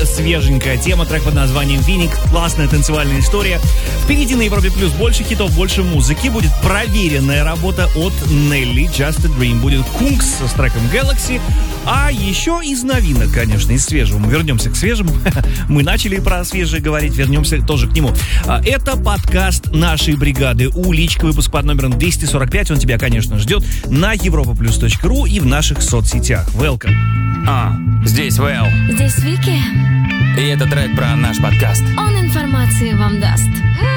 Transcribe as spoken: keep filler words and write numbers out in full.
свеженькая тема, трек под названием «Феникс». Классная танцевальная история. Впереди на Европе Плюс больше хитов, больше музыки. Будет проверенная работа от Нелли, Just a Dream. Будет Кункс с треком Galaxy. А еще из новинок, конечно, из свежего. Мы вернемся к свежему. Мы начали про свежее говорить, вернемся тоже к нему. Это подкаст нашей бригады «Уличка», выпуск под номером двести сорок пять. Он тебя, конечно, ждет на европа плюс точка ру и в наших соцсетях. Welcome. А, здесь Вэл. Здесь Вики. И это трек про наш подкаст. Он информации вам даст.